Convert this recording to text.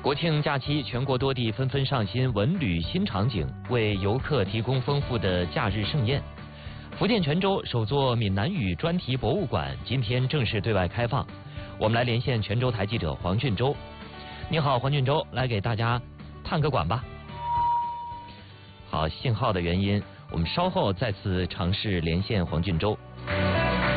国庆假期，全国多地纷纷上新文旅新场景，为游客提供丰富的假日盛宴。福建泉州首座闽南语专题博物馆今天正式对外开放，我们来连线泉州台记者黄俊洲。你好，黄俊洲，来给大家探个馆吧。好，信号的原因，我们稍后再次尝试连线黄俊洲。